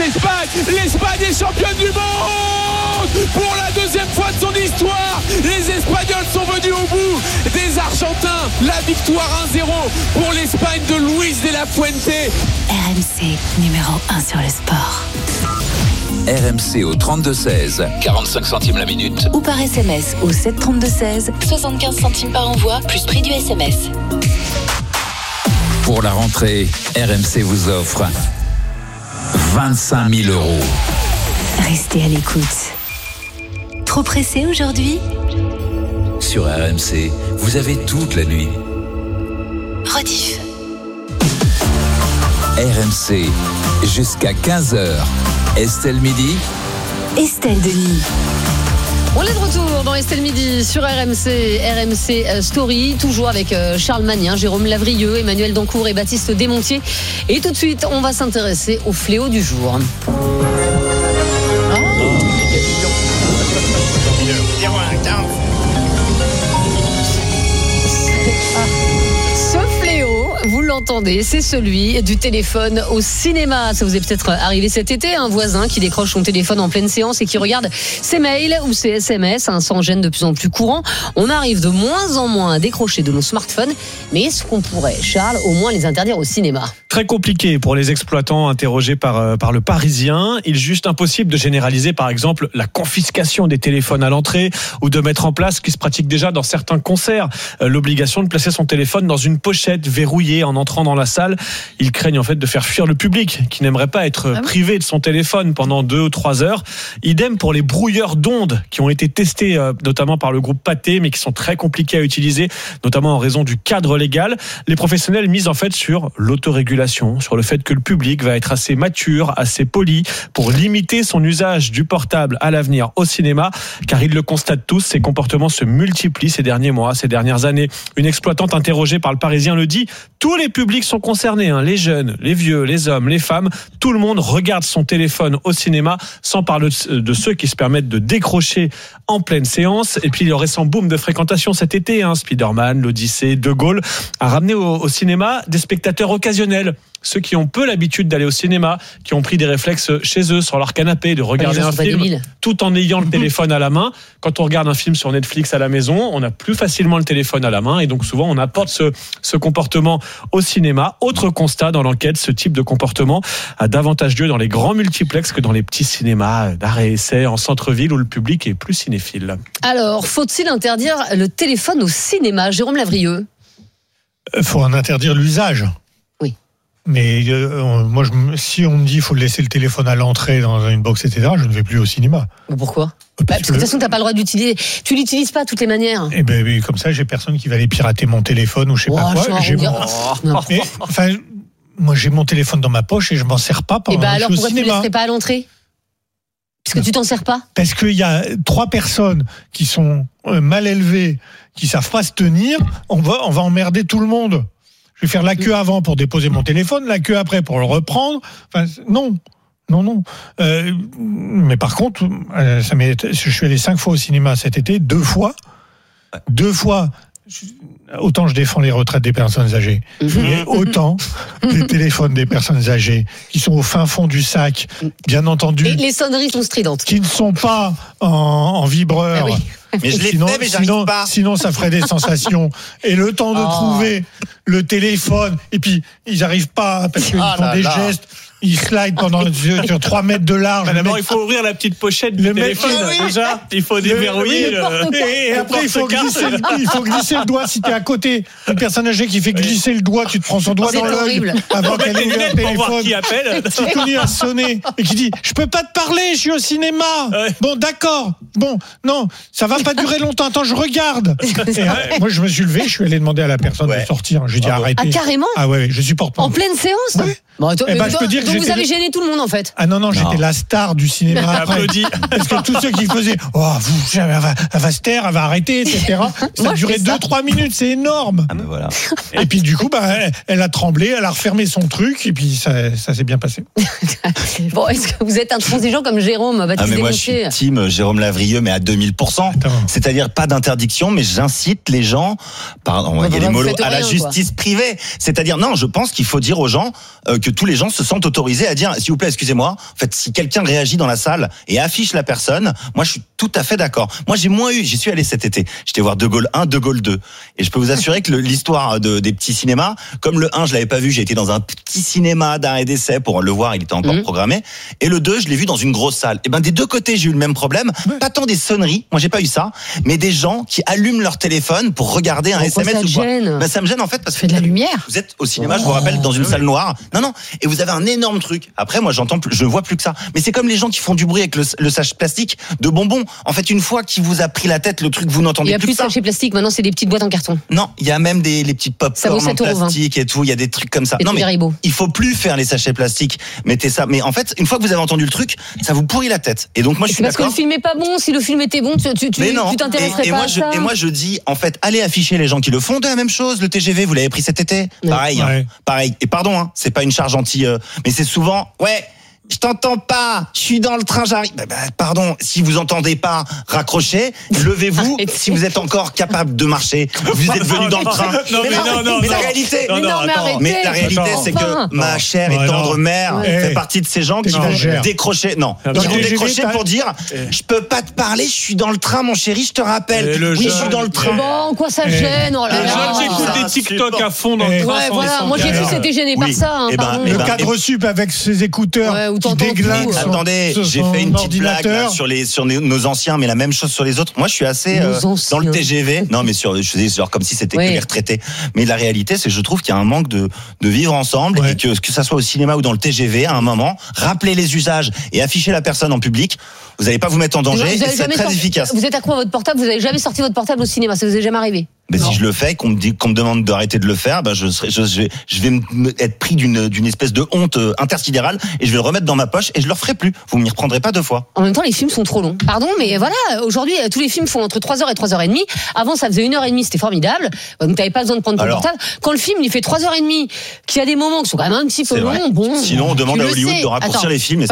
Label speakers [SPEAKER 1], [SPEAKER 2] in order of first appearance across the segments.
[SPEAKER 1] L'Espagne est championne du monde pour la deuxième fois de son histoire. Les Espagnols sont venus au bout des Argentins. La victoire 1-0 pour l'Espagne de Luis de la Fuente.
[SPEAKER 2] RMC numéro 1 sur le sport.
[SPEAKER 3] RMC au 32-16, 45 centimes la minute.
[SPEAKER 2] Ou par SMS au 732-16, 75 centimes par envoi, plus prix du SMS.
[SPEAKER 3] Pour la rentrée, RMC vous offre 25 000 €.
[SPEAKER 2] Restez à l'écoute. Trop pressé aujourd'hui ?
[SPEAKER 3] Sur RMC, vous avez toute la nuit.
[SPEAKER 2] Rediff.
[SPEAKER 3] RMC, jusqu'à 15h. Estelle Midi.
[SPEAKER 2] Estelle Denis.
[SPEAKER 4] On est de retour dans Estelle Midi sur RMC Story, toujours avec Charles Magnin, Jérôme Lavrieux, Emmanuel Dancourt et Baptiste Desmontiers. Et tout de suite, on va s'intéresser au fléau du jour. Vous l'entendez, c'est celui du téléphone au cinéma. Ça vous est peut-être arrivé cet été, un voisin qui décroche son téléphone en pleine séance et qui regarde ses mails ou ses SMS, sans gêne de plus en plus courant. On arrive de moins en moins à décrocher de nos smartphones, mais est-ce qu'on pourrait, Charles, au moins les interdire au cinéma ?
[SPEAKER 5] Très compliqué pour les exploitants interrogés par le Parisien. Il est juste impossible de généraliser, par exemple, la confiscation des téléphones à l'entrée ou de mettre en place, ce qui se pratique déjà dans certains concerts, l'obligation de placer son téléphone dans une pochette verrouillée en entrant dans la salle. Ils craignent en fait de faire fuir le public qui n'aimerait pas être privé de son téléphone pendant 2 ou 3 heures. Idem pour les brouilleurs d'ondes qui ont été testés notamment par le groupe Pathé, mais qui sont très compliqués à utiliser, notamment en raison du cadre légal. Les professionnels misent en fait sur l'autorégulation, sur le fait que le public va être assez mature, assez poli pour limiter son usage du portable à l'avenir au cinéma, car ils le constatent tous, ces comportements se multiplient ces derniers mois, ces dernières années. Une exploitante interrogée par le Parisien le dit, tous les publics sont concernés, les jeunes, les vieux, les hommes, les femmes, tout le monde regarde son téléphone au cinéma, sans parler de ceux qui se permettent de décrocher en pleine séance. Et puis le récent boom de fréquentation cet été, Spider-Man, l'Odyssée, De Gaulle, a ramené au cinéma des spectateurs occasionnels. Ceux qui ont peu l'habitude d'aller au cinéma, qui ont pris des réflexes chez eux, sur leur canapé, de regarder un film, tout en ayant le téléphone à la main. Quand on regarde un film sur Netflix à la maison, on a plus facilement le téléphone à la main, et donc souvent on apporte ce comportement au cinéma. Autre constat dans l'enquête, ce type de comportement a davantage lieu dans les grands multiplexes que dans les petits cinémas d'arrêt-essai en centre-ville où le public est plus cinéphile. Alors, faut-il interdire le téléphone au cinéma, Jérôme Lavrieux ?
[SPEAKER 6] Il faut en interdire l'usage. Mais moi, si on me dit qu'il faut laisser le téléphone à l'entrée dans une box, etc., je ne vais plus au cinéma.
[SPEAKER 4] Pourquoi ? Parce que de toute façon, tu n'as pas le droit d'utiliser. Tu ne l'utilises pas de toutes les manières. Et
[SPEAKER 6] ben, comme ça, j'ai personne qui va aller pirater mon téléphone ou je sais pas quoi. Moi, j'ai mon téléphone dans ma poche et je ne m'en sers pas pendant que je suis au cinéma. Alors
[SPEAKER 4] pourquoi tu ne le laisserais pas à l'entrée ? Parce que tu t'en sers pas ?
[SPEAKER 6] Parce qu'il y a 3 personnes qui sont mal élevées, qui ne savent pas se tenir, on va emmerder tout le monde. Je vais faire la queue avant pour déposer mon téléphone, la queue après pour le reprendre. Enfin, non. Mais par contre, je suis allé 5 fois au cinéma cet été, 2 fois. 2 fois, autant je défends les retraites des personnes âgées, mais autant les téléphones des personnes âgées qui sont au fin fond du sac, bien entendu. Et
[SPEAKER 4] les sonneries sont stridentes.
[SPEAKER 6] Qui ne sont pas en vibreur.
[SPEAKER 4] Ah oui.
[SPEAKER 7] Mais je l'ai fait, mais j'arrive pas.
[SPEAKER 6] Sinon, ça ferait des sensations. Et le temps de trouver le téléphone, et puis ils n'arrivent pas parce qu'ils font des gestes. Ils slide sur 3 mètres de large.
[SPEAKER 5] D'abord, il faut ouvrir la petite pochette du téléphone. Déjà, il faut déverrouiller.
[SPEAKER 6] Et après, il faut glisser le doigt. Si t'es à côté d'une personne âgée qui fait glisser le doigt, tu te prends son doigt dans l'œil avant qu'elle ait ouvert le téléphone.
[SPEAKER 5] Qui appelle.
[SPEAKER 6] Qui continue à sonner et qui dit je peux pas te parler, je suis au cinéma. Bon, d'accord. Bon, non, ça va pas durer longtemps. Attends, je regarde. Et, moi, je me suis levé, je suis allé demander à la personne de sortir. Je lui ai dit arrêtez.
[SPEAKER 4] Ah, carrément ?
[SPEAKER 6] Ah ouais, je supporte pas.
[SPEAKER 4] En pleine séance ?
[SPEAKER 6] Ouais.
[SPEAKER 4] Bon, attends,
[SPEAKER 6] je peux dire que
[SPEAKER 4] vous avez gêné tout le monde en fait.
[SPEAKER 6] Ah non, j'étais la star du cinéma. Applaudi. Parce que tous ceux qui faisaient elle va se taire, elle va arrêter, etc. Ça a duré 2-3 minutes, c'est énorme.
[SPEAKER 7] Ah ben voilà.
[SPEAKER 6] Et puis du coup, elle a tremblé, elle a refermé son truc et puis ça s'est bien passé.
[SPEAKER 4] Bon, est-ce que vous êtes intransigeant comme Jérôme, Baptiste
[SPEAKER 7] mais moi je suis team Jérôme Lavrieux, mais à 2000%. C'est-à-dire pas d'interdiction, mais j'incite les gens, on va dire les mollos, à la justice privée. C'est-à-dire non, je pense qu'il faut dire aux gens que tous les gens se sentent autorisés à dire, s'il vous plaît, excusez-moi, en fait, si quelqu'un réagit dans la salle et affiche la personne, moi, je suis tout à fait d'accord. Moi, j'y suis allé cet été. J'étais voir De Gaulle 1, De Gaulle 2. Et je peux vous assurer que l'histoire des petits cinémas, comme le 1, je l'avais pas vu, j'ai été dans un petit cinéma d'arrêt d'essai pour le voir, il était encore programmé. Et le 2, je l'ai vu dans une grosse salle. Et ben, des deux côtés, j'ai eu le même problème. Pas tant des sonneries, moi, j'ai pas eu ça, mais des gens qui allument leur téléphone pour regarder un SMS
[SPEAKER 4] ça
[SPEAKER 7] ou quoi.
[SPEAKER 4] gêne
[SPEAKER 7] Ça me gêne, en fait, parce que
[SPEAKER 8] de la lumière.
[SPEAKER 7] vous êtes au cinéma, je vous rappelle, dans une salle noire. Non, et vous avez un énorme truc. Après, moi, je vois plus que ça. Mais c'est comme les gens qui font du bruit avec le sachet plastique de bonbons. En fait, une fois qu'il vous a pris la tête, le truc, vous n'entendez plus.
[SPEAKER 4] Il n'y a plus de sachet plastique, maintenant c'est des petites boîtes en carton.
[SPEAKER 7] Non, il y a même les petites pop-corn en plastique et tout. Il y a des trucs comme ça. Non, mais il faut plus faire les sachets plastiques. Mettez ça. Mais en fait, une fois que vous avez entendu le truc, ça vous pourrit la tête. Et donc, moi, je suis d'accord.
[SPEAKER 4] Parce que le film est pas bon. Si le film était bon, tu t'intéresserais pas à ça.
[SPEAKER 7] Et moi, je dis, en fait, allez afficher les gens qui le font de la même chose. Le TGV, vous l'avez pris cet été. Pareil. Pareil. Et pardon, c'est pas une charge mais c'est souvent, je t'entends pas, je suis dans le train, j'arrive. Pardon, si vous entendez pas, raccrochez, levez-vous. Si vous êtes encore capable de marcher, vous êtes venu dans le train. Mais la réalité, la réalité, c'est que ma chère et tendre mère fait partie de ces gens qui vont décrocher. Non, qui vont décrocher pour dire, je peux pas te parler, je suis dans le train, mon chéri, je te rappelle. Oui, je suis dans le train.
[SPEAKER 4] Bon, quoi ça gêne?
[SPEAKER 5] J'écoute des TikTok à fond dans le train.
[SPEAKER 4] Ouais, voilà. Moi, j'ai tous été gêné par ça.
[SPEAKER 6] Le cadre sup avec ses écouteurs. Qui déglingue.
[SPEAKER 7] Attendez, j'ai fait une petite blague là, sur nos anciens, mais la même chose sur les autres. Moi, je suis assez dans le TGV. Non, mais je faisais genre comme si c'était que les retraités. Mais la réalité, c'est que je trouve qu'il y a un manque de vivre ensemble et que ça soit au cinéma ou dans le TGV, à un moment, rappeler les usages et afficher la personne en public. Vous n'allez pas vous mettre en danger. C'est très efficace.
[SPEAKER 4] Vous êtes accro à votre portable. Vous n'avez jamais sorti votre portable au cinéma. Ça vous est jamais arrivé?
[SPEAKER 7] Mais si je le fais, qu'on me demande d'arrêter de le faire, je vais être pris d'une espèce de honte intersidérale et je vais le remettre dans ma poche et je le referai plus. Vous m'y reprendrez pas 2 fois.
[SPEAKER 4] En même temps, les films sont trop longs. Pardon, mais voilà, aujourd'hui, tous les films font entre 3h et 3h30. Avant, ça faisait 1h30, c'était formidable. Donc, t'avais pas besoin de prendre ton portable. Quand le film, il fait 3h30, qu'il y a des moments qui sont quand même un petit peu longs, bon.
[SPEAKER 7] Sinon, on demande à Hollywood de raccourcir les films.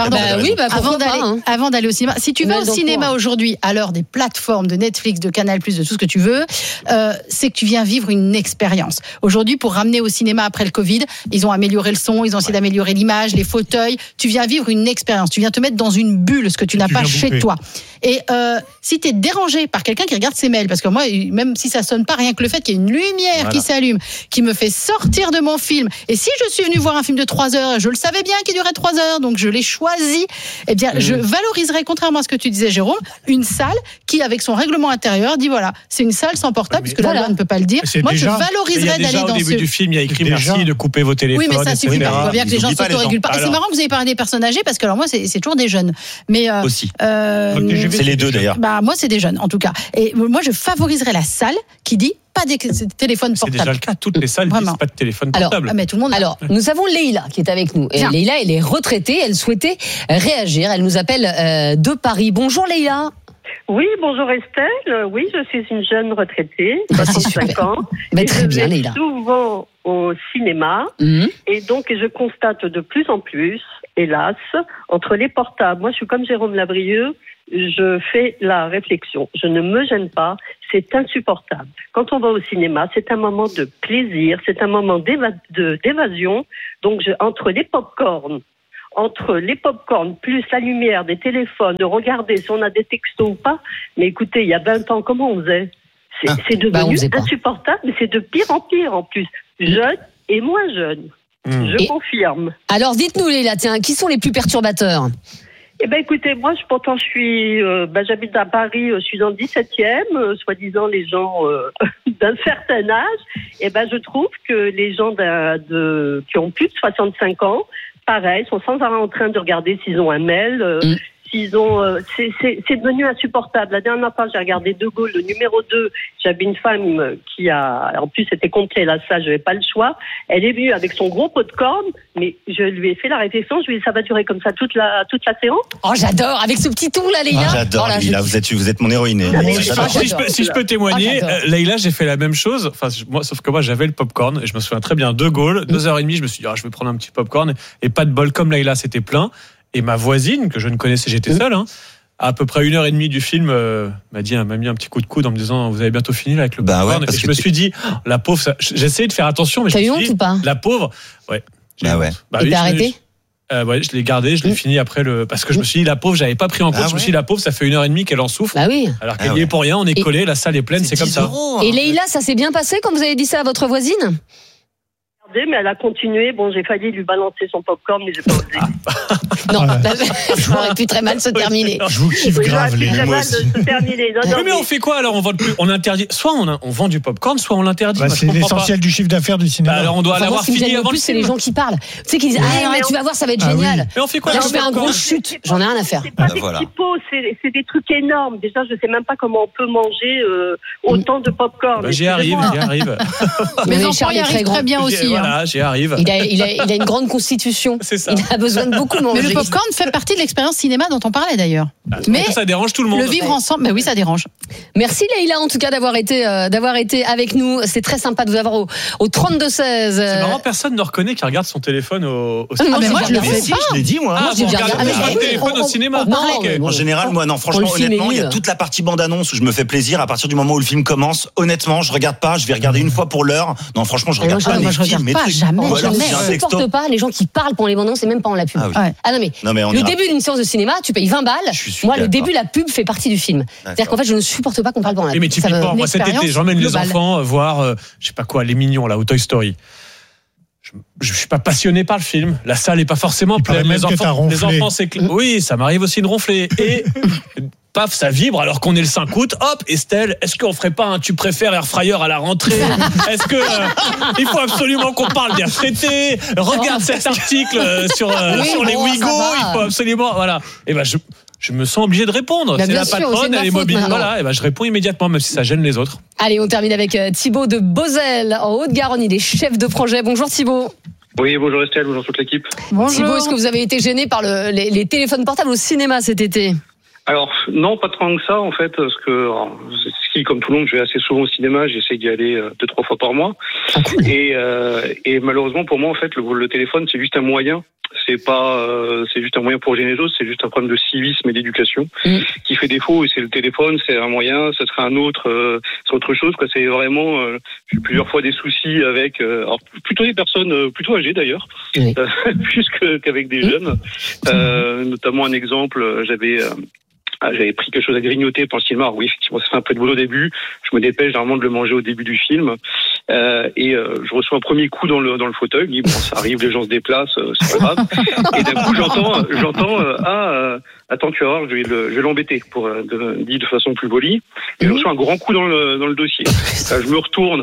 [SPEAKER 8] Avant d'aller au cinéma. Si tu vas au cinéma aujourd'hui, à l'heure des plateformes de Netflix, de Canal+, de tout ce que tu veux, c'est que tu viens vivre une expérience. Aujourd'hui, pour ramener au cinéma après le Covid, ils ont amélioré le son, ils ont essayé d'améliorer l'image, les fauteuils. Tu viens vivre une expérience. Tu viens te mettre dans une bulle, ce que tu n'as pas chez toi. Et si tu es dérangé par quelqu'un qui regarde ses mails, parce que moi, même si ça sonne pas, rien que le fait qu'il y ait une lumière qui s'allume, qui me fait sortir de mon film, et si je suis venu voir un film de 3 heures, je le savais bien qu'il durait 3 heures, donc je l'ai choisi, eh bien, je valoriserais, contrairement à ce que tu disais, Jérôme, une salle qui, avec son règlement intérieur, dit voilà, c'est une salle sans portable, puisque la loi ne peut pas le dire. Moi, je valoriserais d'aller dans
[SPEAKER 5] au début du film, il y a écrit merci de couper vos téléphones.
[SPEAKER 8] Oui, mais ça suffit pas. On voit bien que les gens s'autorégulent pas. Et c'est marrant que vous ayez parlé des personnes âgées, parce que alors moi, c'est toujours des jeunes. Mais
[SPEAKER 7] aussi. C'est les deux d'ailleurs.
[SPEAKER 8] Moi, c'est des jeunes, en tout cas. Et moi, je favoriserais la salle qui dit pas des téléphones portables.
[SPEAKER 5] C'est déjà le cas. Toutes les salles disent pas de téléphone portable.
[SPEAKER 8] Mais tout le monde.
[SPEAKER 4] Alors, nous avons Leïla qui est avec nous. Et Leïla, elle est retraitée. Elle souhaitait réagir. Elle nous appelle de Paris. Bonjour Leïla.
[SPEAKER 9] Oui, bonjour Estelle. Oui, je suis une jeune retraitée, 65 ans.
[SPEAKER 4] Mais très bien, Leïla.
[SPEAKER 9] Souvent au cinéma. Et donc, je constate de plus en plus, hélas, entre les portables. Moi, je suis comme Jérôme Lavrieux. Je fais la réflexion. Je ne me gêne pas. C'est insupportable. Quand on va au cinéma, c'est un moment de plaisir. C'est un moment d'évasion. Donc, entre les pop-corn plus la lumière des téléphones, de regarder si on a des textos ou pas. Mais écoutez, il y a 20 ans, comment on faisait? C'est devenu insupportable, mais c'est de pire en pire en plus. Jeune et moins jeune. Je confirme.
[SPEAKER 4] Alors, dites-nous, Leïla, qui sont les plus perturbateurs?
[SPEAKER 9] Eh ben, écoutez, moi, j'habite à Paris, je suis dans le 17e, soi-disant les gens d'un certain âge. Eh ben, je trouve que les gens qui ont plus de 65 ans, pareil, sont sans arrêt en train de regarder s'ils ont un mail, s'ils ont, c'est devenu insupportable. La dernière fois, j'ai regardé De Gaulle, le numéro 2. J'avais une femme qui en plus, c'était complet, là, ça, je n'avais pas le choix. Elle est venue avec son gros pot de corne, mais je lui ai fait la réflexion, je lui ai dit, ça va durer comme ça toute la séance.
[SPEAKER 4] Oh, j'adore, avec ce petit ton, là, Leïla.
[SPEAKER 7] J'adore, Leïla, vous êtes mon héroïne.
[SPEAKER 5] Si je peux témoigner, Leïla, j'ai fait la même chose. Enfin, sauf que moi, j'avais le popcorn, et je me souviens très bien, De Gaulle, 2h30, je me suis dit, je vais prendre un petit popcorn, et pas de bol, comme Leïla, c'était plein. Et ma voisine, que je ne connaissais, j'étais seul, à peu près 1h30 du film, m'a mis un petit coup de coude en me disant, vous avez bientôt fini là avec le popcorn. Et je me suis dit, la pauvre, j'ai essayé de faire attention, mais
[SPEAKER 4] t'as eu honte ou pas?
[SPEAKER 5] La pauvre, ouais.
[SPEAKER 7] Ah ouais.
[SPEAKER 4] Bah, et t'as arrêté?
[SPEAKER 5] Ouais, je l'ai gardé, je l'ai fini après parce que je me suis dit, la pauvre, j'avais pas pris en compte, je me suis dit, la pauvre, ça fait 1h30 qu'elle en souffre.
[SPEAKER 4] Bah oui.
[SPEAKER 5] Alors qu'elle y est pour rien, on est collé, la salle est pleine, c'est comme ça.
[SPEAKER 4] Et Leïla, ça s'est bien passé quand vous avez dit ça à votre voisine?
[SPEAKER 9] Mais elle a continué. Bon, j'ai failli lui balancer son popcorn, mais j'ai pas osé.
[SPEAKER 4] Non, ça aurait pu très mal se terminer.
[SPEAKER 6] Je vous kiffe grave, les
[SPEAKER 9] très mal de se terminer.
[SPEAKER 5] Mais on fait quoi alors? On interdit. Soit on vend du popcorn, soit on l'interdit.
[SPEAKER 6] C'est l'essentiel du chiffre d'affaires du cinéma.
[SPEAKER 5] Alors on doit l'avoir fini avant le
[SPEAKER 4] plus, c'est les gens qui parlent. Tu sais, qui disent tu vas voir, ça va être génial.
[SPEAKER 5] Mais on fait quoi?
[SPEAKER 4] Là, je fais un gros chute. J'en ai rien à faire.
[SPEAKER 9] C'est pas des petits pots, c'est des trucs énormes. Déjà, je sais même pas comment on peut manger autant de popcorn.
[SPEAKER 5] J'y arrive.
[SPEAKER 8] Mais enfants y arrivent très bien aussi.
[SPEAKER 5] Voilà, j'y arrive.
[SPEAKER 4] Il a une grande constitution.
[SPEAKER 5] C'est ça.
[SPEAKER 4] Il a besoin de beaucoup manger.
[SPEAKER 8] Mais le popcorn fait partie de l'expérience cinéma dont on parlait d'ailleurs.
[SPEAKER 5] Mais ça dérange tout le monde.
[SPEAKER 8] Le vivre ensemble, mais oui, ça dérange.
[SPEAKER 4] Merci Leïla en tout cas d'avoir été avec nous. C'est très sympa de vous avoir au 32-16.
[SPEAKER 5] C'est marrant, personne ne reconnaît qui regarde son téléphone au cinéma.
[SPEAKER 8] Mais moi je le fais
[SPEAKER 7] Si, je l'ai dit moi.
[SPEAKER 5] Vous regardez votre téléphone au cinéma.
[SPEAKER 7] En général, moi, non, franchement, honnêtement, il y a toute la partie bande-annonce où je me fais plaisir. À partir du moment où le film commence, honnêtement, je regarde pas. Je vais regarder une fois pour l'heure. Non, franchement, je regarde pas les films.
[SPEAKER 8] Jamais.
[SPEAKER 4] Je supporte pas les gens qui parlent pendant les bandes annonces et même pas en la pub. Ah non mais le début d'une séance de cinéma, tu payes 20 balles. Moi, le début, la pub fait partie du film. C'est-à-dire qu'en fait, je ne supporte pas qu'on parle pendant la pub.
[SPEAKER 5] Mais typiquement, moi cet été, j'emmène les enfants voir, je sais pas quoi, les Mignons là, ou Toy Story. Je suis pas passionné par le film. La salle est pas forcément pleine. Les enfants, c'est oui, ça m'arrive aussi de ronfler. Et paf, ça vibre alors qu'on est le 5 août. Hop, Estelle, est-ce qu'on ferait pas un tu préfères air fryer à la rentrée? Est-ce que il faut absolument qu'on parle des retraités? Regarde cet article sur les Ouigo. Il faut absolument, voilà. Et ben je me sens obligé de répondre. C'est la patronne, elle est mobile. Voilà, et ben je réponds immédiatement, même si ça gêne les autres.
[SPEAKER 4] Allez, on termine avec Thibaut de Beauzelle, en Haute-Garonne. Il est chef de projet. Bonjour Thibaut.
[SPEAKER 10] Oui, bonjour Estelle, bonjour toute l'équipe.
[SPEAKER 8] Bonjour.
[SPEAKER 4] Thibaut, est-ce que vous avez été gêné par les téléphones portables au cinéma cet été?
[SPEAKER 10] Alors, non, pas tant que ça, en fait, parce que, comme tout le monde, je vais assez souvent au cinéma, j'essaie d'y aller 2-3 fois par mois.
[SPEAKER 4] Ah, cool.
[SPEAKER 10] Et malheureusement, pour moi, en fait, le téléphone, c'est juste un moyen. C'est juste un moyen pour gêner les autres, c'est juste un problème de civisme et d'éducation qui fait défaut. Et c'est le téléphone, c'est un moyen, ça serait c'est autre chose, quoi. C'est vraiment, j'ai eu plusieurs fois des soucis avec, alors plutôt des personnes plutôt âgées d'ailleurs, plus qu'avec des jeunes. Notamment un exemple, j'avais pris quelque chose à grignoter pour le cinéma. Oui, effectivement, ça fait un peu de boulot au début. Je me dépêche généralement de le manger au début du film. Je reçois un premier coup dans le fauteuil. Je dis, bon, ça arrive, les gens se déplacent, c'est pas grave. Et d'un coup, j'entends, attends, tu vas voir, je vais l'embêter, pour dire de façon plus polie. Et je reçois un grand coup dans le dossier. Je me retourne.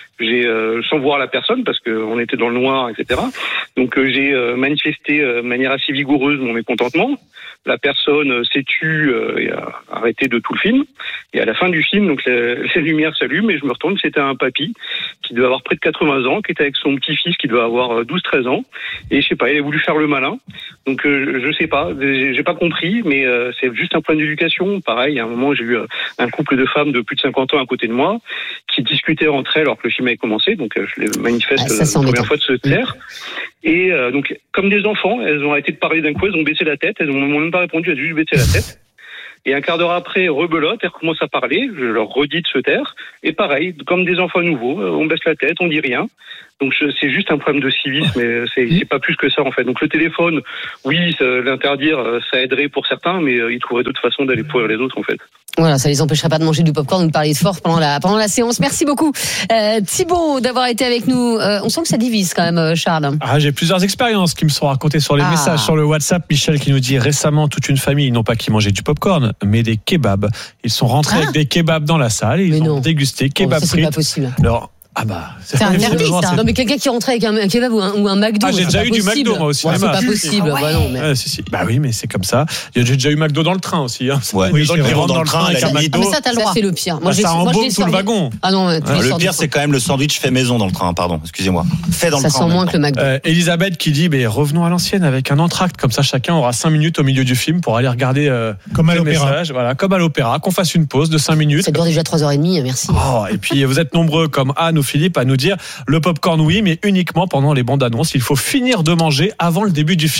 [SPEAKER 10] Sans voir la personne, parce qu'on était dans le noir, etc. Donc j'ai manifesté de manière assez vigoureuse mon mécontentement. La personne s'est tue et a arrêté de tout le film. Et à la fin du film, donc les lumières s'allument et je me retourne, c'était un papy qui devait avoir près de 80 ans, qui était avec son petit-fils qui doit avoir 12-13 ans. Et je sais pas, il a voulu faire le malin. Donc je sais pas, j'ai pas compris, mais c'est juste un point d'éducation. Pareil, à un moment, j'ai eu un couple de femmes de plus de 50 ans à côté de moi qui discutaient entre elles alors que le film avait commencé. Donc je les manifeste la première fois de se taire. Et donc, comme des enfants, elles ont arrêté de parler d'un coup, elles ont baissé la tête, elles m'ont même pas répondu, elles ont juste baissé la tête. Et un quart d'heure après, rebelote, elles recommencent à parler, je leur redis de se taire. Et pareil, comme des enfants nouveaux, on baisse la tête, on dit rien. Donc c'est juste un problème de civisme, mais c'est pas plus que ça en fait. Donc le téléphone, oui, l'interdire, ça aiderait pour certains, mais ils trouveraient d'autres façons d'aller pourrir les autres en fait.
[SPEAKER 4] Voilà, ça les empêcherait pas de manger du popcorn ou de parler de force pendant la séance. Merci beaucoup Thibaut d'avoir été avec nous. On sent que ça divise quand même, Charles.
[SPEAKER 5] J'ai plusieurs expériences qui me sont racontées sur les messages sur le WhatsApp. Michel qui nous dit récemment toute une famille, non pas qui mangeait du popcorn, mais des kebabs. Ils sont rentrés avec des kebabs dans la salle et ils ont dégusté kebab frites.
[SPEAKER 4] C'est pas possible.
[SPEAKER 5] Alors,
[SPEAKER 8] c'est interdit ça.
[SPEAKER 4] Non mais quelqu'un qui rentrait avec un kebab ou un McDo.
[SPEAKER 5] J'ai déjà eu du McDo moi aussi.
[SPEAKER 4] C'est pas possible. Bah non, mais...
[SPEAKER 5] Bah oui, mais c'est comme ça. J'ai déjà eu McDo dans le train aussi.
[SPEAKER 7] Ouais.
[SPEAKER 5] Les gens qui rentrent dans le train avec un McDo.
[SPEAKER 8] Mais ça t'as le droit.
[SPEAKER 4] C'est le pire.
[SPEAKER 5] Moi, ça embaume tout le wagon.
[SPEAKER 4] Ah non.
[SPEAKER 7] Le pire c'est quand même le sandwich fait maison dans le train. Pardon, excusez-moi. Fait dans le train.
[SPEAKER 4] Ça sent moins que le McDo.
[SPEAKER 5] Elisabeth qui dit revenons à l'ancienne avec un entracte comme ça chacun aura 5 minutes au milieu du film pour aller regarder
[SPEAKER 6] comme à l'opéra.
[SPEAKER 5] Voilà, comme à l'opéra, qu'on fasse une pause de 5 minutes.
[SPEAKER 4] Ça dure déjà 3h30, merci.
[SPEAKER 5] Et puis vous êtes nombreux comme Anne ou Philippe à nous dire le popcorn oui, mais uniquement pendant les bandes annonces. Il faut finir de manger avant le début du film.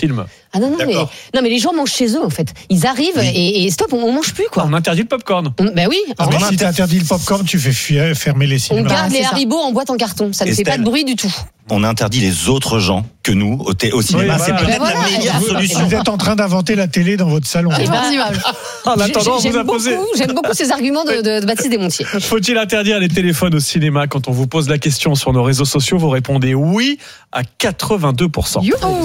[SPEAKER 4] Ah non, mais les gens mangent chez eux, en fait. Ils arrivent et stop, on mange plus, quoi.
[SPEAKER 5] On interdit le popcorn.
[SPEAKER 4] Ben oui.
[SPEAKER 6] Mais si tu interdis le popcorn, tu fais fermer les cinémas.
[SPEAKER 4] On garde les Haribo en boîte en carton. Ça ne fait pas de bruit du tout.
[SPEAKER 7] On interdit les autres gens que nous au cinéma.
[SPEAKER 6] Oui,
[SPEAKER 7] c'est peut-être la meilleure solution.
[SPEAKER 6] Vous êtes en train d'inventer la télé dans votre salon.
[SPEAKER 4] J'aime beaucoup ces arguments de Baptiste Desmontiers.
[SPEAKER 5] Faut-il interdire les téléphones au cinéma? Quand on vous pose la question sur nos réseaux sociaux, vous répondez oui à 82%.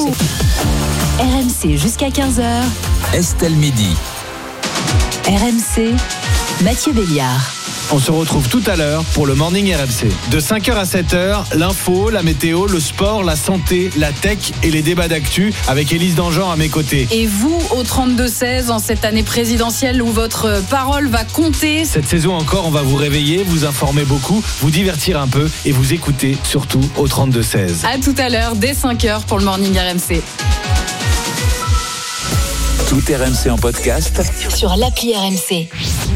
[SPEAKER 2] RMC jusqu'à 15h.
[SPEAKER 3] Estelle Midi.
[SPEAKER 2] RMC, Mathieu Béliard.
[SPEAKER 11] On se retrouve tout à l'heure pour le Morning RMC. De 5h à 7h, l'info, la météo, le sport, la santé, la tech et les débats d'actu avec Élise Dangean à mes côtés.
[SPEAKER 12] Et vous, au 32-16, en cette année présidentielle où votre parole va compter.
[SPEAKER 11] Cette saison encore, on va vous réveiller, vous informer beaucoup, vous divertir un peu et vous écouter surtout au 32-16.
[SPEAKER 12] À tout à l'heure, dès 5h pour le Morning RMC.
[SPEAKER 3] Tout RMC en podcast
[SPEAKER 2] sur l'appli RMC.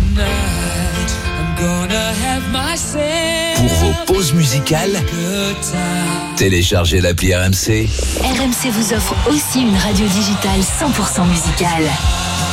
[SPEAKER 3] Pour vos pauses musicales, téléchargez l'appli RMC.
[SPEAKER 2] RMC vous offre aussi une radio digitale 100% musicale.